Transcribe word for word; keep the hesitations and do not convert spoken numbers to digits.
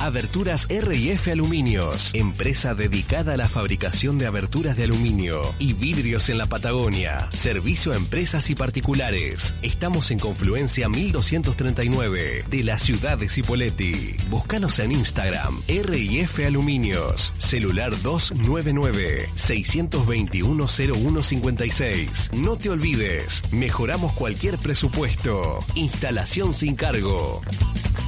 Aberturas R y F Aluminios, empresa dedicada a la fabricación de aberturas de aluminio y vidrios en la Patagonia. Servicio a empresas y particulares. Estamos en Confluencia mil doscientos treinta y nueve de la ciudad de Cipolletti. Búscanos en Instagram, R y F Aluminios. Celular dos nueve nueve, seis dos uno, cero uno cinco seis. No te olvides, mejoramos cualquier presupuesto. Instalación sin cargo.